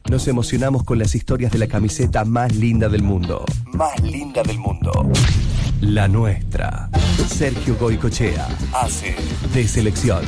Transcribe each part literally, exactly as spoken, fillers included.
Nos emocionamos con las historias de la camiseta más linda del mundo. Más linda del mundo. La nuestra. Sergio Goycochea hace de selección.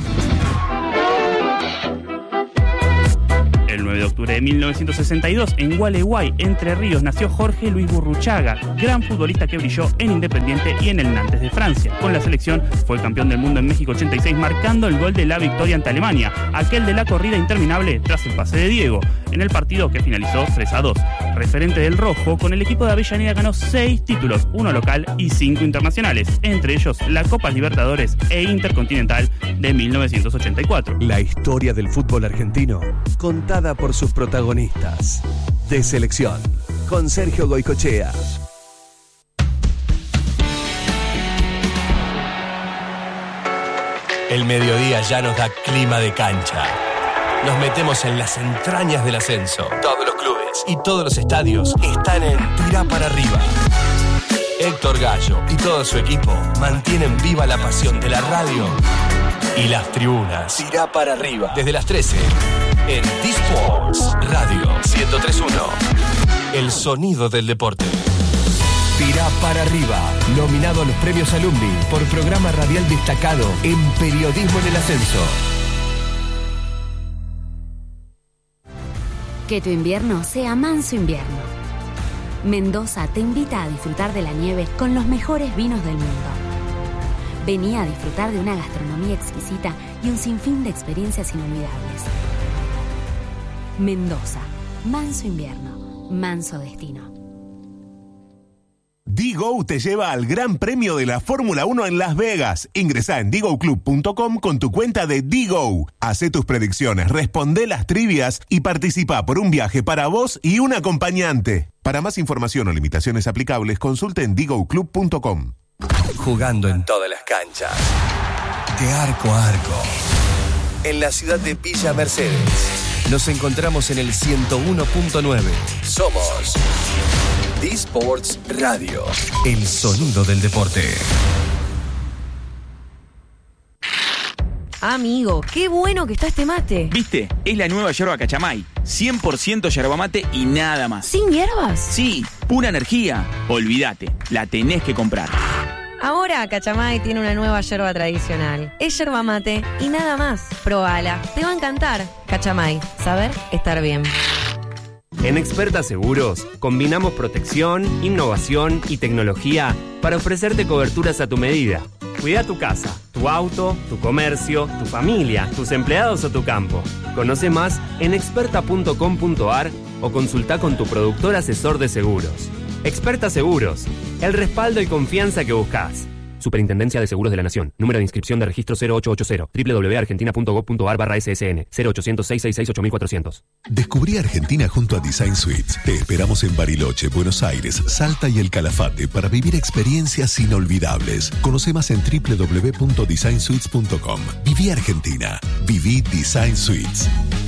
El nueve de octubre de mil novecientos sesenta y dos, en Gualeguay, Entre Ríos, nació Jorge Luis Burruchaga, gran futbolista que brilló en Independiente y en el Nantes de Francia. Con la selección fue el campeón del mundo en México ochenta y seis, marcando el gol de la victoria ante Alemania, aquel de la corrida interminable tras el pase de Diego, en el partido que finalizó tres a dos. Referente del rojo, con el equipo de Avellaneda ganó seis títulos, uno local y cinco internacionales, entre ellos la Copa Libertadores e Intercontinental de mil novecientos ochenta y cuatro. La historia del fútbol argentino, contada por sus protagonistas. De selección, con Sergio Goycochea. El mediodía ya nos da clima de cancha. Nos metemos en las entrañas del ascenso. Todos los clubes y todos los estadios están en Tirá para arriba. Héctor Gallo y todo su equipo mantienen viva la pasión de la radio y las tribunas. Tirá para arriba. Desde las trece, en D-Sports Radio ciento tres punto uno. El sonido del deporte. Tirá para arriba, nominado a los premios Alumni por programa radial destacado en periodismo en el ascenso. Que tu invierno sea manso invierno. Mendoza te invita a disfrutar de la nieve con los mejores vinos del mundo. Vení a disfrutar de una gastronomía exquisita y un sinfín de experiencias inolvidables. Mendoza, manso invierno, manso destino. D-Go te lleva al Gran Premio de la Fórmula uno en Las Vegas. Ingresá en D Go Club punto com con tu cuenta de D-Go. Hacé tus predicciones, responde las trivias y participa por un viaje para vos y un acompañante. Para más información o limitaciones aplicables, consulte en D Go Club punto com. Jugando en todas las canchas. De arco a arco. En la ciudad de Villa Mercedes. Nos encontramos en el ciento uno punto nueve. Somos D-Sports Radio. El sonido del deporte. Amigo, qué bueno que está este mate. ¿Viste? Es la nueva yerba Cachamay. cien por ciento yerba mate y nada más. ¿Sin hierbas? Sí, pura energía. Olvídate, la tenés que comprar. Ahora Cachamay tiene una nueva yerba tradicional. Es yerba mate y nada más. Probala, te va a encantar. Cachamay, saber estar bien. En Experta Seguros, combinamos protección, innovación y tecnología para ofrecerte coberturas a tu medida. Cuida tu casa, tu auto, tu comercio, tu familia, tus empleados o tu campo. Conoce más en experta punto com punto a r o consulta con tu productor asesor de seguros. Experta Seguros, el respaldo y confianza que buscas. Superintendencia de Seguros de la Nación. Número de inscripción de registro cero ocho ocho cero. doble u doble u doble u punto argentina punto gov punto a r barra S S N. cero ochocientos, seiscientos sesenta y seis, ocho mil cuatrocientos. Descubrí Argentina junto a Design Suites. Te esperamos en Bariloche, Buenos Aires, Salta y El Calafate para vivir experiencias inolvidables. Conoce más en doble u doble u doble u punto design suites punto com. Viví Argentina. Viví Design Suites.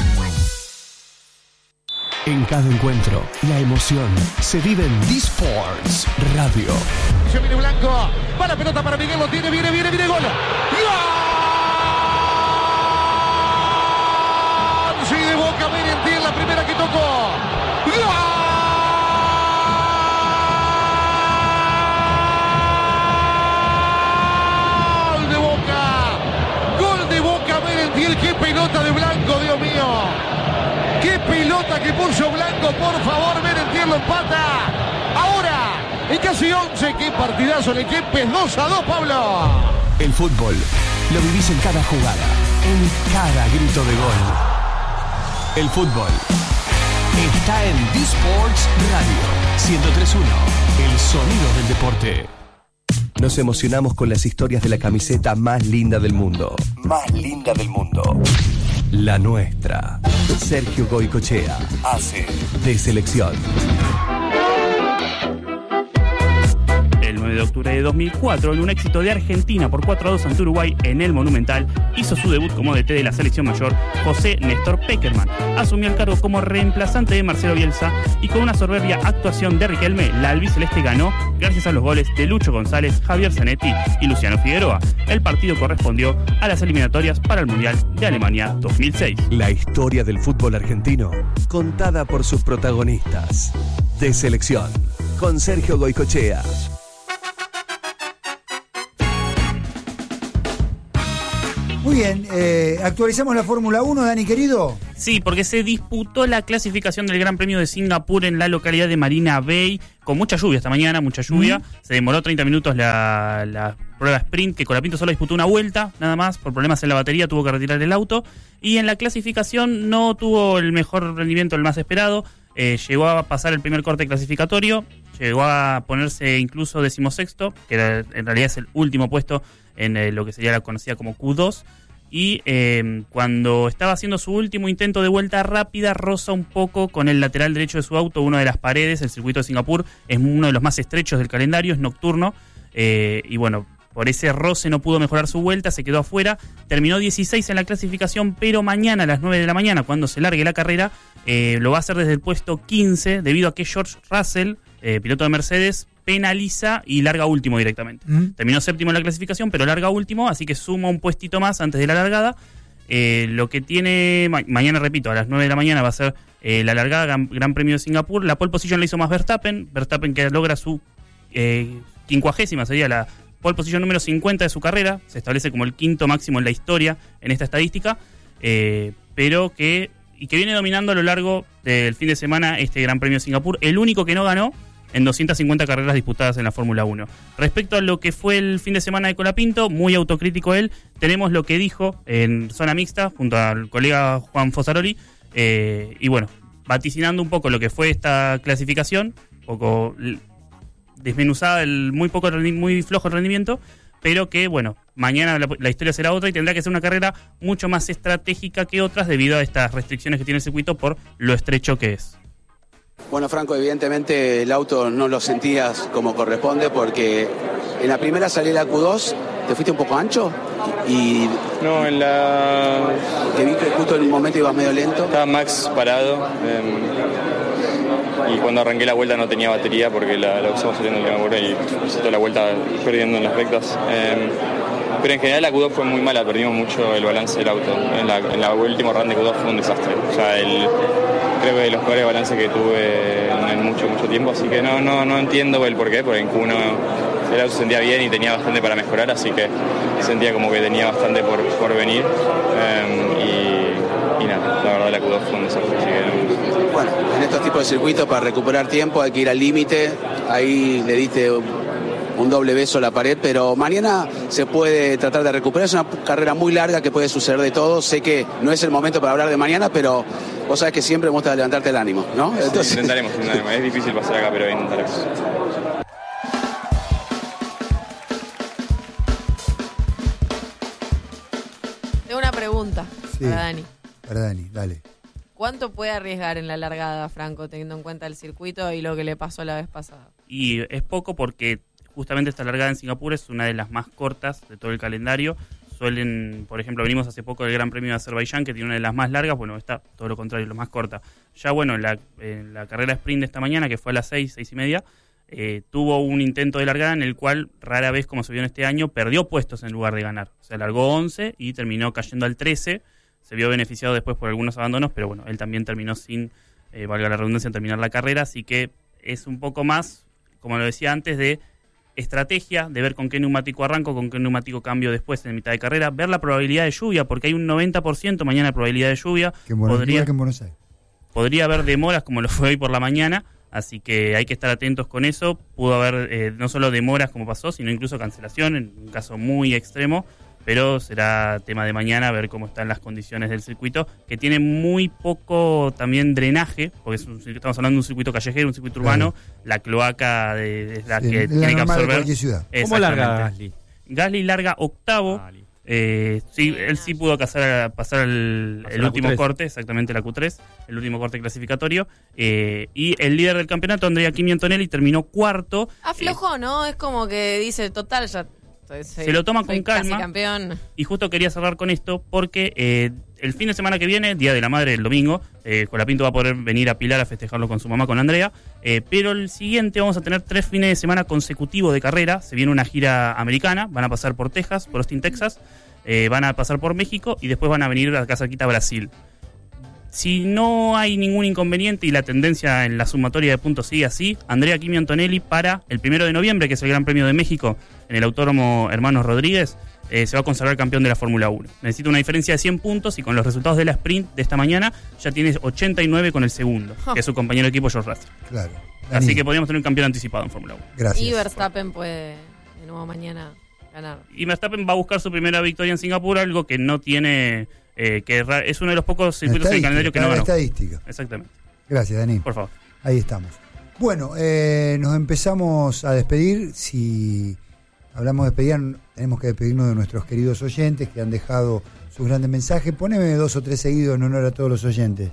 En cada encuentro, la emoción se vive en D-Sports Radio. Se viene Blanco, va la pelota para Miguel, lo tiene, viene, viene, viene, gol. ¡Gol! Sí, de Boca, Merentiel, la primera que tocó. ¡Gol! De Boca, gol de Boca, Merentiel, qué pelota de Blanco, Dios mío. ¡Qué pelota que puso Blanco! Por favor, Merentiel lo empata. Ahora, en casi once, qué partidazo en el Kempes, dos a dos, Pablo. El fútbol lo vivís en cada jugada, en cada grito de gol. El fútbol está en D-Sports Radio ciento tres punto uno, el sonido del deporte. Nos emocionamos con las historias de la camiseta más linda del mundo. Más linda del mundo. La nuestra. Sergio Goycochea hace de selección. El nueve nueve de octubre de dos mil cuatro, en un éxito de Argentina por cuatro a dos ante Uruguay en el Monumental, hizo su debut como D T de la selección mayor José Néstor Pekerman. Asumió el cargo como reemplazante de Marcelo Bielsa y con una soberbia actuación de Riquelme, la albiceleste ganó gracias a los goles de Lucho González, Javier Zanetti y Luciano Figueroa. El partido correspondió a las eliminatorias para el Mundial de Alemania dos mil seis. La historia del fútbol argentino, contada por sus protagonistas. De Selección, con Sergio Goicoechea. Muy bien, eh, actualizamos la Fórmula uno, Dani querido. Sí, porque se disputó la clasificación del Gran Premio de Singapur en la localidad de Marina Bay, con mucha lluvia esta mañana, mucha lluvia. Mm. Se demoró treinta minutos la, la prueba sprint, que Colapinto solo disputó una vuelta, nada más, por problemas en la batería, tuvo que retirar el auto. Y en la clasificación no tuvo el mejor rendimiento, el más esperado. Eh, llegó a pasar el primer corte clasificatorio, llegó a ponerse incluso decimosexto, que era, en realidad es el último puesto en eh, lo que sería la conocida como Q dos, y eh, cuando estaba haciendo su último intento de vuelta rápida, roza un poco con el lateral derecho de su auto una de las paredes. El circuito de Singapur es uno de los más estrechos del calendario, es nocturno, eh, y bueno, por ese roce no pudo mejorar su vuelta, se quedó afuera, terminó dieciséis en la clasificación, pero mañana a las nueve de la mañana, cuando se largue la carrera, eh, lo va a hacer desde el puesto quince, debido a que George Russell, eh, piloto de Mercedes, penaliza y larga último directamente. Mm. Terminó séptimo en la clasificación, pero larga último, así que suma un puestito más antes de la largada. Eh, lo que tiene, ma- mañana repito, a las nueve de la mañana va a ser eh, la largada, gran, gran Premio de Singapur. La pole position la hizo más Verstappen, Verstappen que logra su eh, quincuagésima, sería la pole position número cincuenta de su carrera, se establece como el quinto máximo en la historia en esta estadística, eh, pero que, y que viene dominando a lo largo del fin de semana este Gran Premio de Singapur, el único que no ganó en doscientas cincuenta carreras disputadas en la Fórmula uno. Respecto a lo que fue el fin de semana de Colapinto, muy autocrítico él, tenemos lo que dijo en zona mixta junto al colega Juan Fosaroli, eh, y bueno, vaticinando un poco lo que fue esta clasificación, un poco desmenuzada, el muy poco muy flojo el rendimiento, pero que bueno, mañana la, la historia será otra y tendrá que ser una carrera mucho más estratégica que otras debido a estas restricciones que tiene el circuito por lo estrecho que es. Bueno, Franco, evidentemente el auto no lo sentías como corresponde porque en la primera salida Q dos te fuiste un poco ancho y... No, en la... Te vi que justo en un momento ibas medio lento. Estaba Max parado eh, y cuando arranqué la vuelta no tenía batería porque la, la usamos saliendo de la curva y hice toda la vuelta perdiendo en las rectas. Eh, pero en general la Q dos fue muy mala, perdimos mucho el balance del auto. En la, en la última run de Q dos fue un desastre. O sea, el... creo que de los peores balances que tuve en, en mucho, mucho tiempo, así que no, no, no entiendo el porqué, porque en Q uno el auto se sentía bien y tenía bastante para mejorar, así que sentía como que tenía bastante por, por venir, eh, y, y nada, la verdad la Q dos fue un desastre, así que no. Bueno, en estos tipos de circuitos para recuperar tiempo hay que ir al límite, ahí le diste un doble beso a la pared, pero mañana se puede tratar de recuperar, es una carrera muy larga que puede suceder de todo, sé que no es el momento para hablar de mañana, pero vos sabés que siempre me gusta levantarte el ánimo, ¿no? Entonces... Sí, intentaremos, intentaremos, es difícil pasar acá, pero intentaremos. Tengo una pregunta sí, para Dani. Para Dani, dale. ¿Cuánto puede arriesgar en la largada, Franco, teniendo en cuenta el circuito y lo que le pasó la vez pasada? Y es poco porque justamente esta largada en Singapur es una de las más cortas de todo el calendario. Suelen, por ejemplo, venimos hace poco del Gran Premio de Azerbaiyán, que tiene una de las más largas, bueno, está todo lo contrario, lo más corta. Ya bueno, en la, en la carrera sprint de esta mañana, que fue a las seis, seis y media, eh, tuvo un intento de largada en el cual rara vez, como se vio en este año, perdió puestos en lugar de ganar. Se largó once y terminó cayendo al trece, se vio beneficiado después por algunos abandonos, pero bueno, él también terminó sin, eh, valga la redundancia, en terminar la carrera, así que es un poco más, como lo decía antes, de estrategia, de ver con qué neumático arranco, con qué neumático cambio después en mitad de carrera, ver la probabilidad de lluvia, porque hay un noventa por ciento mañana de probabilidad de lluvia. Que en Buenos, podría, que en Buenos Aires. Podría haber demoras como lo fue hoy por la mañana, así que hay que estar atentos con eso. Pudo haber eh, no solo demoras como pasó, sino incluso cancelación, en un caso muy extremo, pero será tema de mañana ver cómo están las condiciones del circuito, que tiene muy poco también drenaje, porque es un, estamos hablando de un circuito callejero, un circuito urbano, claro. La cloaca de, de la sí, que tiene que absorber. Ciudad. ¿Cómo larga Gasly? Gasly larga octavo, ah, Eh, sí, él sí pudo pasar, pasar el, el último Q tres. corte, exactamente la Q tres, el último corte clasificatorio. Eh, y el líder del campeonato, Andrea Kimi Antonelli, terminó cuarto. Aflojó, ¿no? Es como que dice, total, ya... Se lo toma con calma. Casi campeón. Y justo quería cerrar con esto porque eh, el fin de semana que viene, Día de la Madre, el domingo, eh, Colapinto va a poder venir a Pilar a festejarlo con su mamá, con Andrea. Eh, pero el siguiente vamos a tener tres fines de semana consecutivos de carrera. Se viene una gira americana, van a pasar por Texas, por Austin, Texas, eh, van a pasar por México y después van a venir acá cerquita a Brasil. Si no hay ningún inconveniente y la tendencia en la sumatoria de puntos sigue así, Andrea Kimi Antonelli para el primero de noviembre, que es el Gran Premio de México en el Autódromo Hermanos Rodríguez, eh, se va a consagrar campeón de la Fórmula uno. Necesita una diferencia de cien puntos y con los resultados de la sprint de esta mañana ya tiene ochenta y nueve con el segundo, que es su compañero de equipo George Russell. Claro. Así Dani. que podríamos tener un campeón anticipado en Fórmula uno. Gracias. Y Verstappen puede de nuevo mañana ganar. Y Verstappen va a buscar su primera victoria en Singapur, algo que no tiene... Eh, que es uno de los pocos circuitos del calendario que no ganó. Estadística. Exactamente. Gracias, Dani. Por favor. Ahí estamos. Bueno, eh, nos empezamos a despedir. Si hablamos de despedir, tenemos que despedirnos de nuestros queridos oyentes que han dejado sus grandes mensajes. Poneme dos o tres seguidos en honor a todos los oyentes.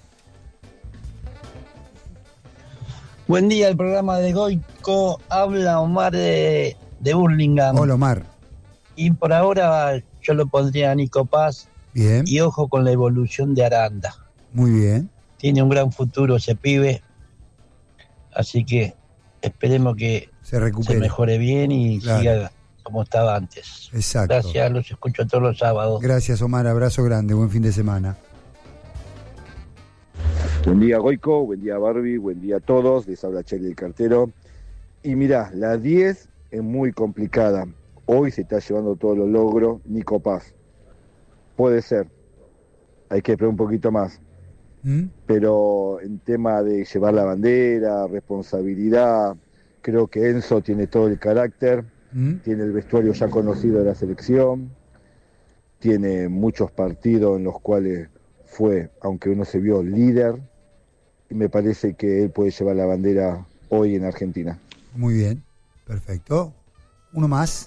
Buen día, el programa de Goico. Habla Omar de, de Burlingame. Hola, Omar. Y por ahora yo lo pondría a Nico Paz. Bien. Y ojo con la evolución de Aranda. Muy bien. Tiene un gran futuro ese pibe. Así que esperemos que se recupere, se mejore bien y claro. siga como estaba antes. Exacto. Gracias, los escucho todos los sábados. Gracias, Omar. Abrazo grande. Buen fin de semana. Buen día, Goico. Buen día, Barbie. Buen día a todos. Les habla Chele el cartero. Y mirá, la diez es muy complicada. Hoy se está llevando todos los logros Nico Paz. Puede ser, hay que esperar un poquito más, ¿Mm? Pero en tema de llevar la bandera, responsabilidad, creo que Enzo tiene todo el carácter, ¿Mm? Tiene el vestuario ya conocido de la selección, tiene muchos partidos en los cuales fue, aunque uno se vio líder, y me parece que él puede llevar la bandera hoy en Argentina. Muy bien, perfecto. Uno más.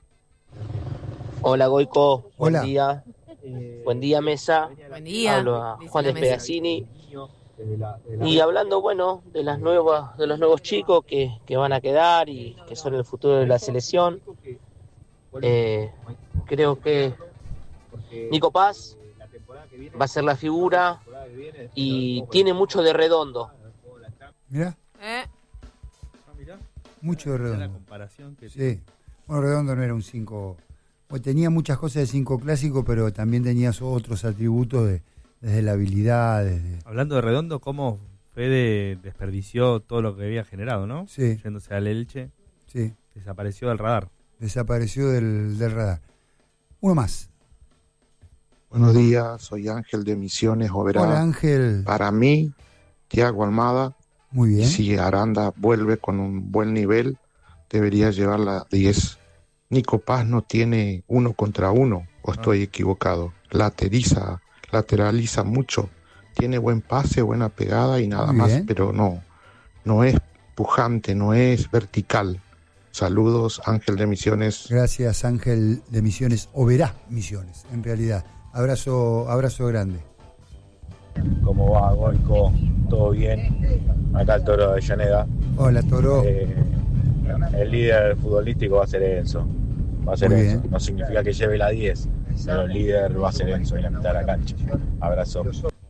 Hola, Goico, Hola. Buen día. Buen día, mesa. Buen día. Hablo a Juan Dice la Despedacini. Y hablando, bueno, de las nuevas, de los nuevos chicos que, que van a quedar y que son el futuro de la selección. Eh, creo que Nico Paz va a ser la figura y tiene mucho de redondo. Mira. ¿Eh? Mucho de redondo. La comparación que sí. Bueno, redondo no era un cinco. Tenía muchas cosas de cinco clásico, pero también tenía otros atributos de, desde la habilidad. Desde... Hablando de redondo, ¿cómo Fede desperdició todo lo que había generado, no? Sí. Yéndose al Elche. Sí. Desapareció del radar. Desapareció del, del radar. Uno más. Buenos días, soy Ángel de Misiones Oberá. Hola, Ángel. Para mí, Thiago Almada. Muy bien. Si Aranda vuelve con un buen nivel, debería llevar la diez. Nico Paz no tiene uno contra uno, o estoy equivocado. Lateriza, lateraliza mucho. Tiene buen pase, buena pegada y nada Muy más, bien. pero no, no es pujante, no es vertical. Saludos, Ángel de Misiones. Gracias, Ángel de Misiones. Oberá Misiones, en realidad. Abrazo, abrazo grande. ¿Cómo va, Goico? ¿Todo bien? Acá el Toro de Avellaneda. Hola, Toro. Eh, el líder futbolístico va a ser Enzo. Va a ser Muy Enzo. bien. No significa que lleve la diez, pero el líder va a ser Enzo en la mitad de la cancha. Abrazo.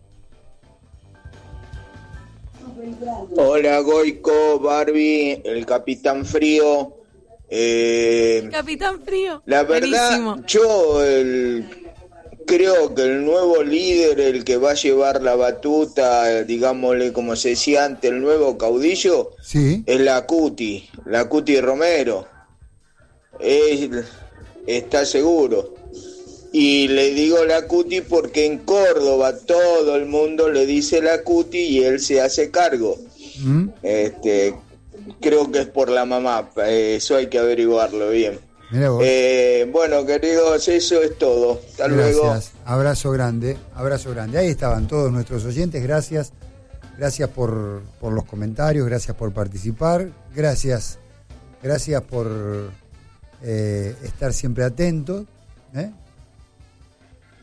Hola, Goico, Barbie, el Capitán Frío. Eh, Capitán Frío. la verdad, Buenísimo. yo el, creo que el nuevo líder, el que va a llevar la batuta, digámosle como se decía antes, el nuevo caudillo, sí. es la Cuti, la Cuti Romero. Él está seguro. Y le digo la Cuti porque en Córdoba todo el mundo le dice la Cuti y él se hace cargo. ¿Mm? Este, creo que es por la mamá, eh, eso hay que averiguarlo bien. Mirá vos. Eh, bueno, queridos, eso es todo. Hasta Gracias. luego. Abrazo grande, abrazo grande. Ahí estaban todos nuestros oyentes. Gracias. Gracias por, por los comentarios, gracias por participar. Gracias. Gracias por eh, estar siempre atentos. ¿eh?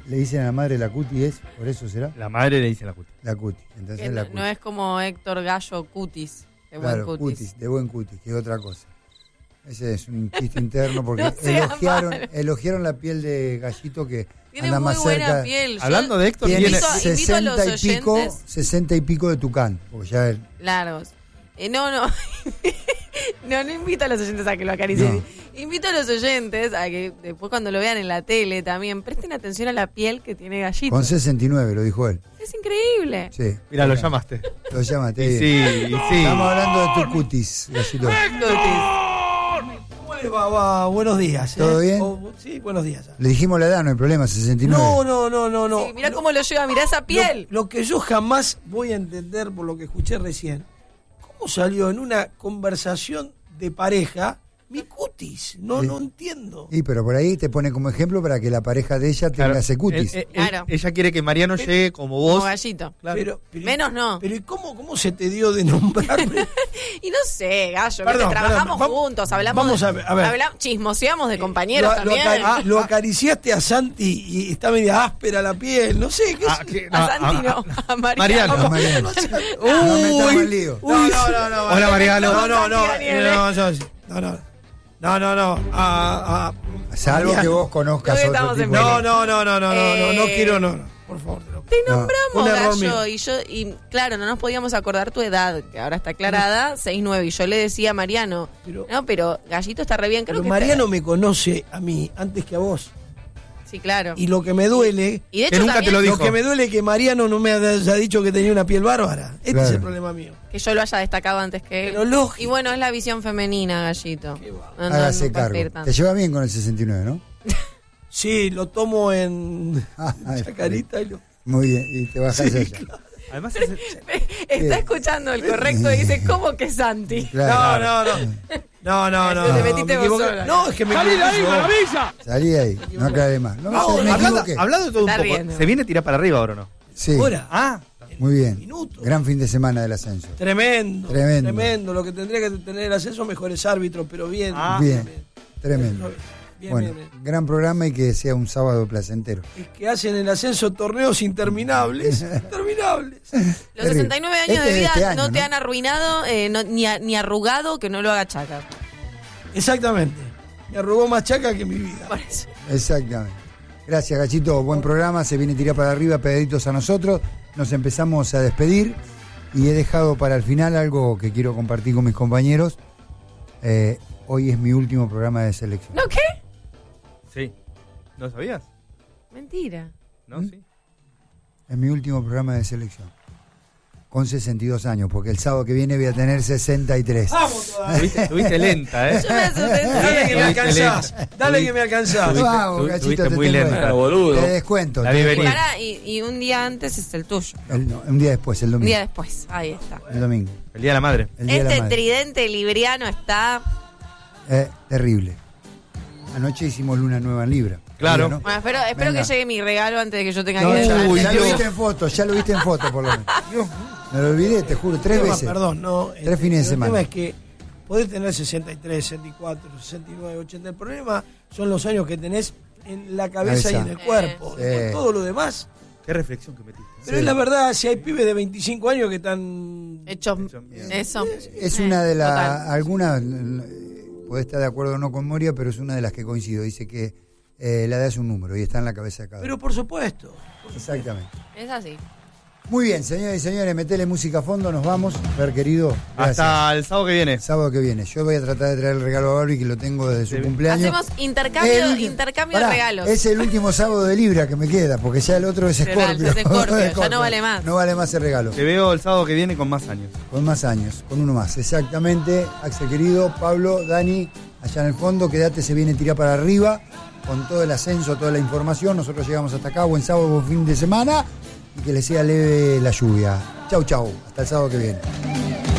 le dicen a la madre la Cuti, ¿es? ¿Por eso será? La madre le dice la Cuti. La Cuti. Entonces Que la no, Cuti. no es como Héctor Gallo Cutis, de Claro, buen cutis. de buen cutis, que es otra cosa. Ese es un chiste interno porque No sea elogiaron, malo. elogiaron la piel de Gallito que Tiene anda muy más buena cerca. piel. Yo Hablando de Héctor, tiene invito- invito a sesenta los y pico, oyentes- sesenta y pico de Tucán, porque ya el- Largos. Eh, no, no. no, no invito a los oyentes a que lo acaricien. No. Invito a los oyentes a que después cuando lo vean en la tele también presten atención a la piel que tiene Gallito. con sesenta y nueve lo dijo él. Es increíble. Sí. Mira, lo llamaste. Lo llamaste. Y bien. sí, y sí. Estamos hablando de tu cutis, Gallito. Bueno, va, va, buenos días. ¿eh? ¿Todo bien? Oh, sí, buenos días. Le dijimos la edad, no hay problema, sesenta y nueve. No, no, no, no, no. Sí, mirá cómo lo lleva, mirá esa piel. Lo, lo que yo jamás voy a entender por lo que escuché recién, ¿cómo salió en una conversación de pareja mi cutis? No, Sí. no entiendo. Y pero por ahí te pone como ejemplo para que la pareja de ella tenga Claro, ese cutis. el- el- Claro. Ella quiere que Mariano llegue como vos. Como Gallito. Pero, pero- Menos no. Pero ¿y cómo, cómo se te dio de nombrarme? Y no sé, Gallo, Perdón, ¿viste? trabajamos perdón, vam- juntos, hablamos vamos de, a ver, a ver. habla- chismoseamos de compañeros lo, lo también. acari- ah, lo acariciaste a Santi y está media áspera la piel, no sé. ¿qué es? a Santi no, a Mariano. Mariano. Mariano. No, sé. No metamos Uy, en lío. uy, no, no, no. Hola, Mariano. No, no, no. Santi Daniele. No, no, no, no. No, no, no. Ah, ah, Salvo Mariano. que vos conozcas Creo que otro estamos tipo. en No, no, no, no, no, no, no, no Eh, quiero, no, no. Por favor, te lo Te No, nombramos, un error Gallo, mío. y yo, y claro, no nos podíamos acordar tu edad, que ahora está aclarada, seis nueve, y yo le decía a Mariano, no, pero Gallito está re bien, creo Pero que Mariano me conoce a mí antes que a vos. Sí, claro. Y lo que me duele, Y de hecho también- lo que me duele es que Mariano no me haya dicho que tenía una piel bárbara. Este Claro. es el problema mío. que yo lo haya destacado antes que él. Pero lógico. Y bueno, es la visión femenina, Gallito. No, no, Hágase no puedes cargo. pedir tanto. Te lleva bien con el sesenta y nueve, ¿no? Sí, lo tomo en Ay, chacarita y lo... Muy bien, y te bajas Sí, ella. Además, está escuchando el correcto y dice, ¿cómo que Santi? Claro. No, no, no. No, no, no. Te no, metiste me vos equivoqué. sola. No, es que me ¡Salí de equivoqué ahí, yo. maravilla! Salí ahí, no aclaré más. No, No, se- me hablando, equivoqué. hablando de todo un Está poco, riendo. ¿se viene a tirar para arriba ahora o no? Sí. Ahora. Ah, Muy bien. Gran fin de semana del ascenso. tremendo. Tremendo. Tremendo. Lo que tendría que tener el ascenso, mejores árbitros, pero bien. Bien, tremendo. Bien, Bueno, bien, bien. gran programa y que sea un sábado placentero. Es que hacen en el ascenso torneos interminables. interminables. Los sesenta y nueve años Este de vida es de este año, no te ¿no? han arruinado, eh, no- ni, a- ni arrugado que no lo haga Chaca. Exactamente. Me arrugó más chaca que mi vida. Por eso. Exactamente. Gracias, Gachito. Buen programa. Se viene tirar para arriba, pegaditos a nosotros. Nos empezamos a despedir y he dejado para el final algo que quiero compartir con mis compañeros. Eh, hoy es mi último programa de selección. ¿No qué? Sí. ¿No sabías? Mentira. No, sí. Es mi último programa de selección. Con sesenta y dos años, porque el sábado que viene voy a tener sesenta y tres. Vamos todavía. Tuviste, tuviste lenta, ¿eh? Yo me asusté. Dale que me alcanzás. Dale que me alcanzás. Vamos, Gachito, te muy tengo lenta. ahí. Boludo. Te descuento. La te vi descuento. venir. Pará, y, y un día antes es el tuyo. El- no, un día después, el Un domingo. día después. Ahí está. El domingo. El día de la madre. El día de la Este madre. tridente libriano está. Eh, terrible. Anoche hicimos luna nueva en Libra. Claro. ¿no? Bueno, espero, espero Venga. que llegue mi regalo antes de que yo tenga No, que ya, llegar. ya lo viste en foto, ya lo viste en foto por lo menos. Me lo olvidé, te juro, tres El tema, veces. Perdón, no. Tres fines de El semana. tema es que podés tener sesenta y tres, sesenta y cuatro, sesenta y nueve, ochenta. El problema son los años que tenés en la cabeza Cabeza. y en el cuerpo. Sí. Por todo lo demás. Qué reflexión que metiste. Pero Sí. es la verdad, si hay pibes de veinticinco años que están... Hechos. Eso. Es una de las, Total. algunas, eh, puede estar de acuerdo o no con Moria, pero es una de las que coincido. Dice que eh, la edad es un número y está en la cabeza de cada uno. Pero por supuesto. Exactamente. Es así. Muy bien, señores y señores, metele música a fondo, nos vamos. Ver, querido. Gracias. Hasta el sábado que viene. Sábado que viene. Yo voy a tratar de traer el regalo a Barbie, que lo tengo desde su cumpleaños. Hacemos intercambio, El- intercambio Pará, de regalos. Es el último sábado de Libra que me queda, porque ya el otro es Pero Scorpio. es Scorpio, ya no vale más. No vale más el regalo. Te veo el sábado que viene con más años. Con más años, con uno más, exactamente. Axel querido, Pablo, Dani, allá en el fondo, quédate, se viene tirar para arriba, con todo el ascenso, toda la información. Nosotros llegamos hasta acá, buen sábado, buen fin de semana, y que les sea leve la lluvia. Chau, chau, hasta el sábado que viene.